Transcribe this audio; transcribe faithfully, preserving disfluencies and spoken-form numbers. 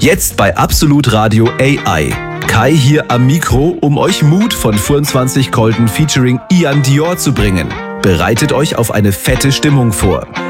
Jetzt bei Absolut Radio A I. Kai hier am Mikro, um euch Mut von vierundzwanzig Colton featuring Ian Dior zu bringen. Bereitet euch auf eine fette Stimmung vor.